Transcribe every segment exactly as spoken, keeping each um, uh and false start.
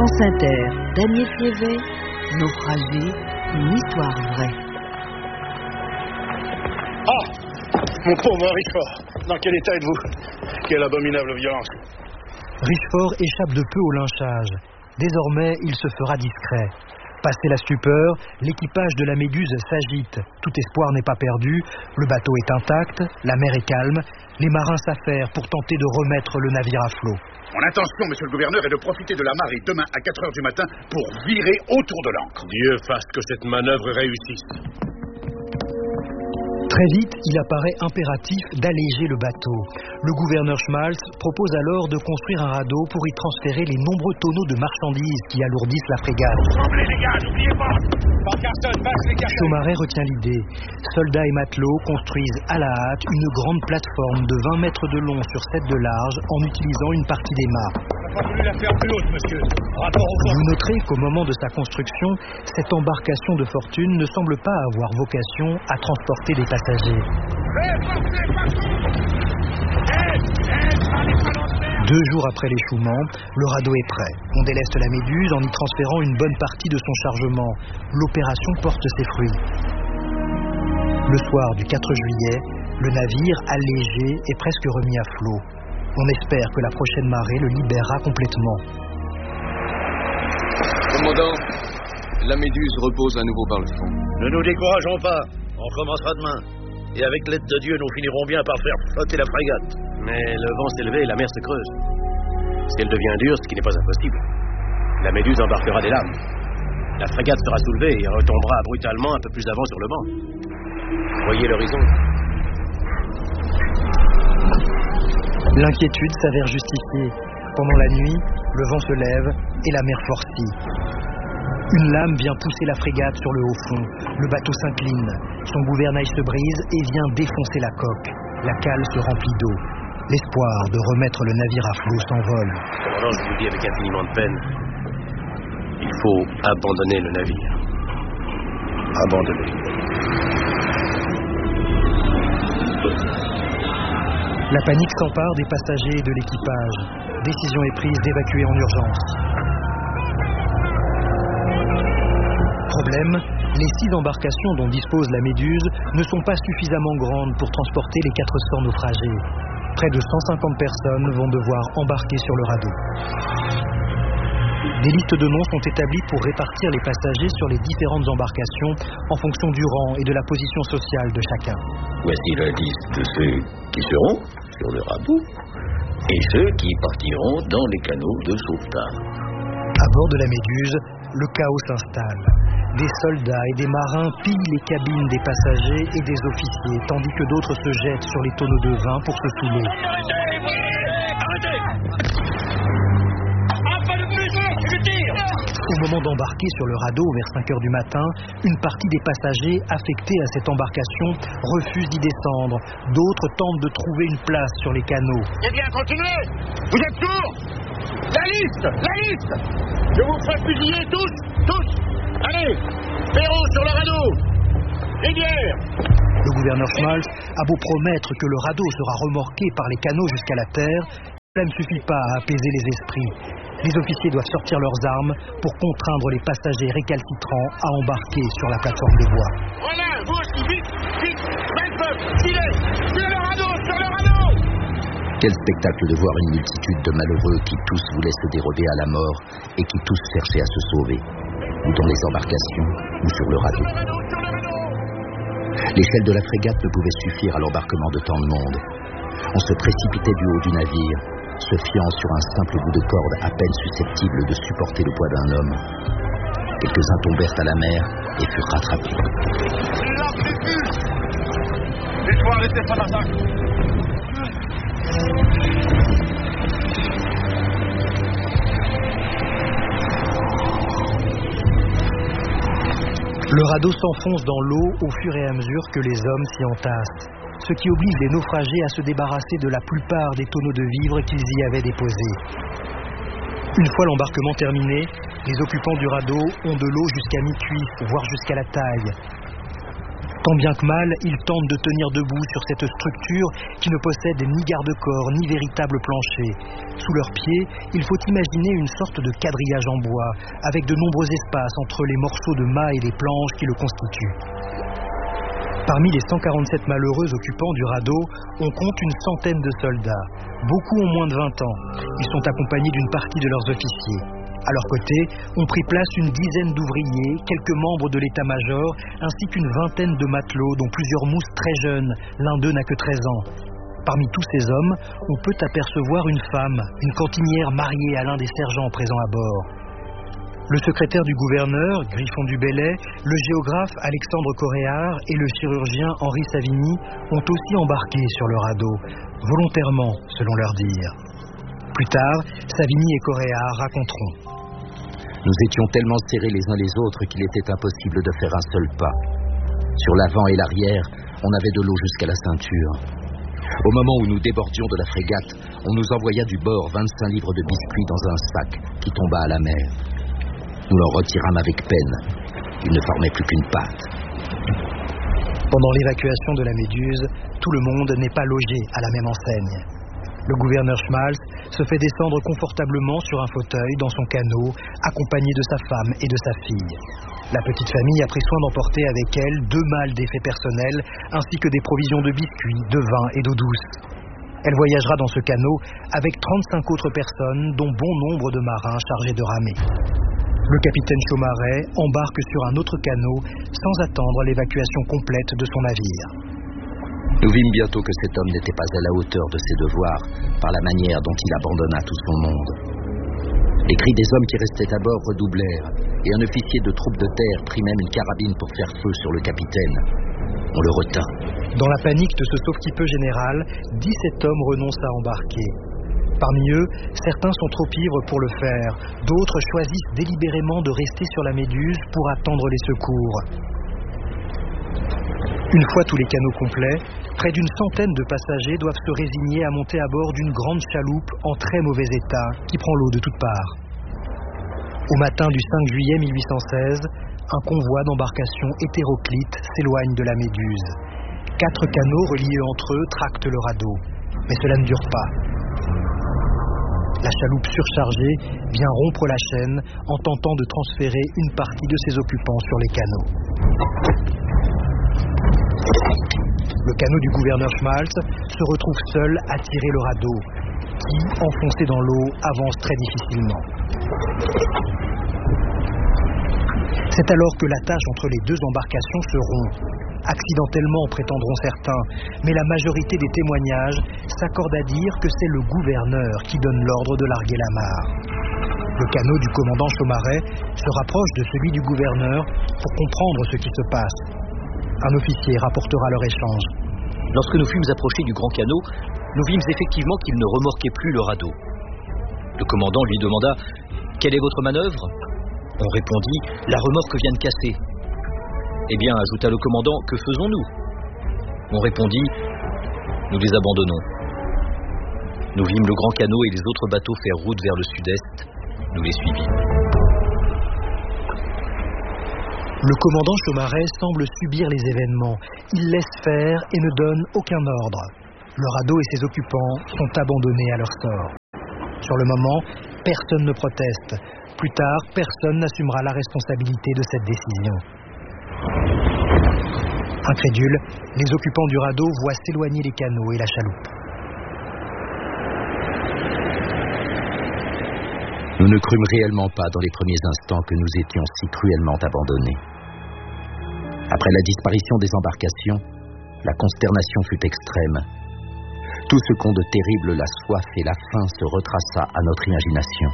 France Inter, Daniel Fievet, Naufragé, une histoire vraie. Ah, mon pauvre Richefort, dans quel état êtes-vous? Quelle abominable violence. Richefort échappe de peu au lynchage. Désormais, il se fera discret. Passé la stupeur, l'équipage de la Méduse s'agite. Tout espoir n'est pas perdu, le bateau est intact, la mer est calme, les marins s'affairent pour tenter de remettre le navire à flot. Mon intention, monsieur le gouverneur, est de profiter de la marée demain à quatre heures du matin pour virer autour de l'ancre. Dieu fasse que cette manœuvre réussisse. Très vite, il apparaît impératif d'alléger le bateau. Le gouverneur Schmaltz propose alors de construire un radeau pour y transférer les nombreux tonneaux de marchandises qui alourdissent la frégate. Tremblez les gars, n'oubliez pas. Chaumaret retient l'idée. Soldats et matelots construisent à la hâte une grande plateforme de vingt mètres de long sur sept de large en utilisant une partie des mâts. On n'a pas voulu la faire plus haute, monsieur. Rapport au Vous noterez qu'au moment de sa construction, cette embarcation de fortune ne semble pas avoir vocation à transporter des passagers. Deux jours après l'échouement, le radeau est prêt. On déleste la Méduse en y transférant une bonne partie de son chargement. L'opération porte ses fruits. Le soir du quatre juillet, le navire, allégé, est presque remis à flot. On espère que la prochaine marée le libérera complètement. Commandant, la Méduse repose à nouveau par le fond. Ne nous décourageons pas, on commencera demain. Et avec l'aide de Dieu, nous finirons bien par faire flotter la frégate. Mais le vent s'est levé et la mer se creuse. Si elle devient dure, ce qui n'est pas impossible, la Méduse embarquera des lames. La frégate sera soulevée et retombera brutalement un peu plus avant sur le banc. Voyez l'horizon. L'inquiétude s'avère justifiée. Pendant la nuit, le vent se lève et la mer forcit. Une lame vient pousser la frégate sur le haut fond. Le bateau s'incline. Son gouvernail se brise et vient défoncer la coque. La cale se remplit d'eau. L'espoir de remettre le navire à flot s'envole. Commandant, je vous le dis avec infiniment de peine. Il faut abandonner le navire. Abandonner. La panique s'empare des passagers et de l'équipage. Décision est prise d'évacuer en urgence. Problème, les six embarcations dont dispose la Méduse ne sont pas suffisamment grandes pour transporter les quatre cents naufragés. Près de cent cinquante personnes vont devoir embarquer sur le radeau. Des listes de noms sont établies pour répartir les passagers sur les différentes embarcations en fonction du rang et de la position sociale de chacun. Voici la liste de ceux qui seront sur le radeau et ceux qui partiront dans les canaux de sauvetage. À bord de la Méduse, le chaos s'installe. Des soldats et des marins pillent les cabines des passagers et des officiers, tandis que d'autres se jettent sur les tonneaux de vin pour se saouler. Au moment d'embarquer sur le radeau vers cinq heures du matin, une partie des passagers affectés à cette embarcation refusent d'y descendre. D'autres tentent de trouver une place sur les canaux. Eh bien, continuez. Vous êtes sourds. La liste, la liste. Je vous ferai fusiller tous, tous. Allez, Perrault sur le radeau. Rivière. Le gouverneur Schmaltz a beau promettre que le radeau sera remorqué par les canaux jusqu'à la terre, cela ne suffit pas à apaiser les esprits. Les officiers doivent sortir leurs armes pour contraindre les passagers récalcitrants à embarquer sur la plateforme de bois. Voilà, vous aussi, vite, vite, vingt-neuf, filez, sur le radeau, sur le radeau. Quel spectacle de voir une multitude de malheureux qui tous voulaient se dérober à la mort et qui tous cherchaient à se sauver, ou dans les embarcations, ou sur le radeau. L'échelle de la frégate ne pouvait suffire à l'embarquement de tant de monde. On se précipitait du haut du navire, se fiant sur un simple bout de corde à peine susceptible de supporter le poids d'un homme. Quelques-uns tombèrent à la mer et furent rattrapés. Il faut arrêter ce massacre. Le radeau s'enfonce dans l'eau au fur et à mesure que les hommes s'y entassent, ce qui oblige les naufragés à se débarrasser de la plupart des tonneaux de vivres qu'ils y avaient déposés. Une fois l'embarquement terminé, les occupants du radeau ont de l'eau jusqu'à mi-cuisse, voire jusqu'à la taille. Tant bien que mal, ils tentent de tenir debout sur cette structure qui ne possède ni garde-corps ni véritable plancher. Sous leurs pieds, il faut imaginer une sorte de quadrillage en bois, avec de nombreux espaces entre les morceaux de mât et les planches qui le constituent. Parmi les cent quarante-sept malheureux occupants du radeau, on compte une centaine de soldats. Beaucoup ont moins de vingt ans. Ils sont accompagnés d'une partie de leurs officiers. À leur côté, ont pris place une dizaine d'ouvriers, quelques membres de l'état-major, ainsi qu'une vingtaine de matelots, dont plusieurs mousses très jeunes. L'un d'eux n'a que treize ans. Parmi tous ces hommes, on peut apercevoir une femme, une cantinière mariée à l'un des sergents présents à bord. Le secrétaire du gouverneur, Griffon du Bellay, le géographe Alexandre Coréard et le chirurgien Henri Savigny ont aussi embarqué sur le radeau, volontairement, selon leur dire. Plus tard, Savigny et Coréard raconteront. Nous étions tellement serrés les uns les autres qu'il était impossible de faire un seul pas. Sur l'avant et l'arrière, on avait de l'eau jusqu'à la ceinture. Au moment où nous débordions de la frégate, on nous envoya du bord vingt-cinq livres de biscuits dans un sac qui tomba à la mer. Nous l'en retirâmes avec peine. Il ne formait plus qu'une patte. Pendant l'évacuation de la Méduse, tout le monde n'est pas logé à la même enseigne. Le gouverneur Schmaltz se fait descendre confortablement sur un fauteuil dans son canot, accompagné de sa femme et de sa fille. La petite famille a pris soin d'emporter avec elle deux malles d'effets personnels, ainsi que des provisions de biscuits, de vin et d'eau douce. Elle voyagera dans ce canot avec trente-cinq autres personnes, dont bon nombre de marins chargés de ramer. Le capitaine Chaumaret embarque sur un autre canot sans attendre l'évacuation complète de son navire. Nous vîmes bientôt que cet homme n'était pas à la hauteur de ses devoirs par la manière dont il abandonna tout son monde. Les cris des hommes qui restaient à bord redoublèrent et un officier de troupe de terre prit même une carabine pour faire feu sur le capitaine. On le retint. Dans la panique de ce sauve-qui-peut général, dix-sept hommes renoncent à embarquer. Parmi eux, certains sont trop ivres pour le faire, d'autres choisissent délibérément de rester sur la Méduse pour attendre les secours. Une fois tous les canots complets, près d'une centaine de passagers doivent se résigner à monter à bord d'une grande chaloupe en très mauvais état qui prend l'eau de toutes parts. Au matin du cinq juillet mille huit cent seize, un convoi d'embarcations hétéroclites s'éloigne de la Méduse. Quatre canots reliés entre eux tractent le radeau, mais cela ne dure pas. La chaloupe surchargée vient rompre la chaîne en tentant de transférer une partie de ses occupants sur les canots. Le canot du gouverneur Schmaltz se retrouve seul à tirer le radeau, qui, enfoncé dans l'eau, avance très difficilement. C'est alors que la tâche entre les deux embarcations se rompt. Accidentellement, prétendront certains, mais la majorité des témoignages s'accordent à dire que c'est le gouverneur qui donne l'ordre de larguer l'amarre. Le canot du commandant Chaumaret se rapproche de celui du gouverneur pour comprendre ce qui se passe. Un officier rapportera leur échange. Lorsque nous fûmes approchés du grand canot, nous vîmes effectivement qu'il ne remorquait plus le radeau. Le commandant lui demanda « Quelle est votre manœuvre ?» On répondit « La remorque vient de casser. » Eh bien, ajouta le commandant, que faisons-nous? On répondit, nous les abandonnons. Nous vîmes le grand canot et les autres bateaux faire route vers le sud-est. Nous les suivîmes. Le commandant Chaumaret semble subir les événements. Il laisse faire et ne donne aucun ordre. Le radeau et ses occupants sont abandonnés à leur sort. Sur le moment, personne ne proteste. Plus tard, personne n'assumera la responsabilité de cette décision. Incrédules, les occupants du radeau voient s'éloigner les canots et la chaloupe. Nous ne crûmes réellement pas dans les premiers instants que nous étions si cruellement abandonnés. Après la disparition des embarcations, la consternation fut extrême. Tout ce qu'ont de terrible la soif et la faim se retraça à notre imagination.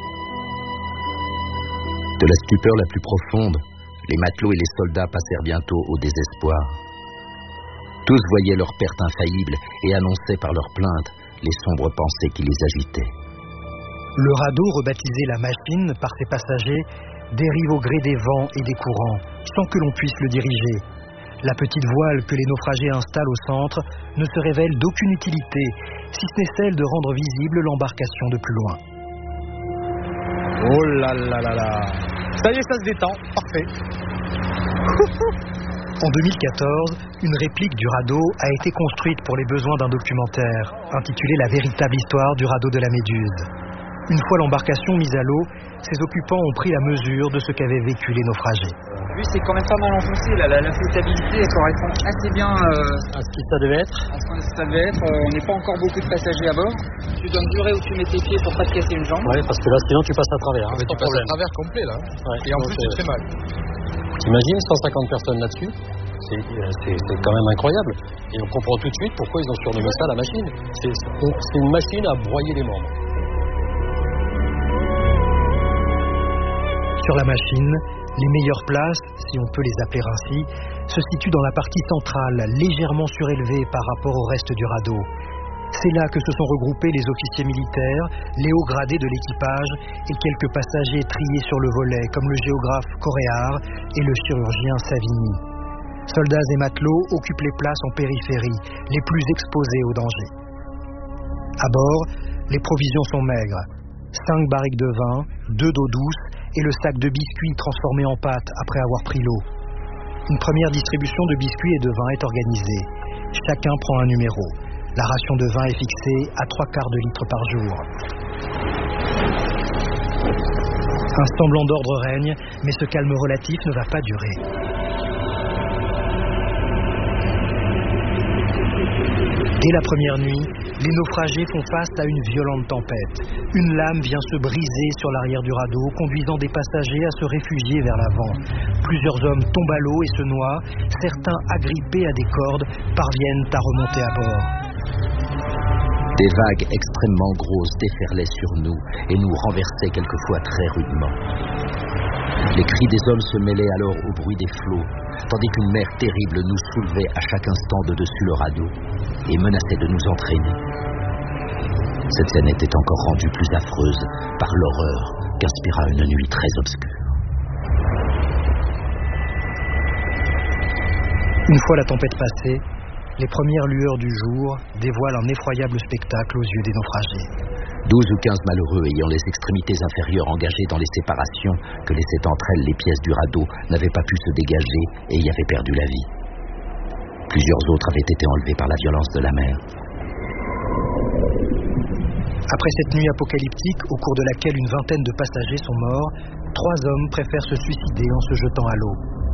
De la stupeur la plus profonde, les matelots et les soldats passèrent bientôt au désespoir. Tous voyaient leur perte infaillible et annonçaient par leurs plaintes les sombres pensées qui les agitaient. Le radeau, rebaptisé la Machine par ses passagers, dérive au gré des vents et des courants, sans que l'on puisse le diriger. La petite voile que les naufragés installent au centre ne se révèle d'aucune utilité, si ce n'est celle de rendre visible l'embarcation de plus loin. Oh là là là là! Ça y est, ça se détend, parfait. En deux mille quatorze, une réplique du radeau a été construite pour les besoins d'un documentaire intitulé « La véritable histoire du radeau de la Méduse ». Une fois l'embarcation mise à l'eau, ses occupants ont pris la mesure de ce qu'avaient vécu les naufragés. Lui, c'est quand même pas mal enfoncé, là. La, la flottabilité elle correspond assez bien euh, à ce que ça devait être. À ce que ça devait être. Euh, on n'est pas encore beaucoup de passagers à bord. Tu dois mesurer où tu mets tes pieds pour pas te casser une jambe. Oui, parce que là, sinon tu passes à travers. Hein, mais tu passes à travers complet, là. Ouais. Et en Donc, plus, tu te fais mal. T'imagines cent cinquante personnes là-dessus? C'est, c'est, c'est quand même incroyable. Et on comprend tout de suite pourquoi ils ont surnommé ça la machine. C'est, c'est une machine à broyer les membres. Sur la machine, les meilleures places, si on peut les appeler ainsi, se situent dans la partie centrale, légèrement surélevée par rapport au reste du radeau. C'est là que se sont regroupés les officiers militaires, les hauts gradés de l'équipage et quelques passagers triés sur le volet, comme le géographe Coréard et le chirurgien Savigny. Soldats et matelots occupent les places en périphérie, les plus exposés au danger. À bord, les provisions sont maigres. Cinq barriques de vin, deux d'eau douce et le sac de biscuits transformé en pâte après avoir pris l'eau. Une première distribution de biscuits et de vin est organisée. Chacun prend un numéro. La ration de vin est fixée à trois quarts de litre par jour. Un semblant d'ordre règne, mais ce calme relatif ne va pas durer. Dès la première nuit, les naufragés font face à une violente tempête. Une lame vient se briser sur l'arrière du radeau, conduisant des passagers à se réfugier vers l'avant. Plusieurs hommes tombent à l'eau et se noient. Certains, agrippés à des cordes, parviennent à remonter à bord. Des vagues extrêmement grosses déferlaient sur nous et nous renversaient quelquefois très rudement. Les cris des hommes se mêlaient alors au bruit des flots, tandis qu'une mer terrible nous soulevait à chaque instant de dessus le radeau et menaçait de nous entraîner. Cette scène était encore rendue plus affreuse par l'horreur qu'inspira une nuit très obscure. Une fois la tempête passée, les premières lueurs du jour dévoilent un effroyable spectacle aux yeux des naufragés. Douze ou quinze malheureux ayant les extrémités inférieures engagées dans les séparations que laissaient entre elles les pièces du radeau n'avaient pas pu se dégager et y avaient perdu la vie. Plusieurs autres avaient été enlevés par la violence de la mer. Après cette nuit apocalyptique, au cours de laquelle une vingtaine de passagers sont morts, trois hommes préfèrent se suicider en se jetant à l'eau.